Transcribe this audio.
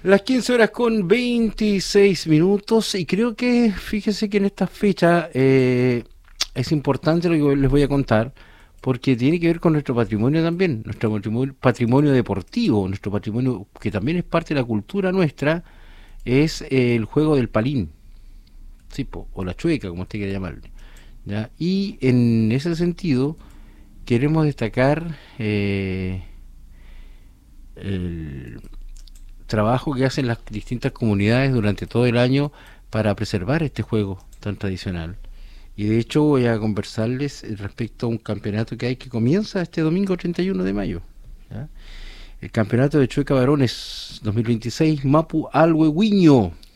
Las 15 horas con 26 minutos y creo que, fíjese que en esta fecha es importante lo que les voy a contar porque tiene que ver con nuestro patrimonio también, nuestro patrimonio deportivo, nuestro patrimonio que también es parte de la cultura nuestra, es el juego del palín, sí, o la chueca, como usted quiera llamarle. ¿Ya? Y en ese sentido queremos destacar el trabajo que hacen las distintas comunidades durante todo el año para preservar este juego tan tradicional. Y de hecho voy a conversarles respecto a un campeonato que hay que comienza este domingo 31 de mayo. ¿Ya? El campeonato de Chueca Varones 2026 Mapu Alhuehuiño.